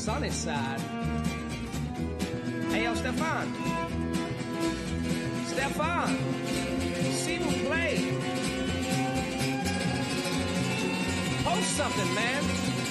sunny side. Hey, yo, Stefan. Stefan. S'il vous plaît. Post something, man.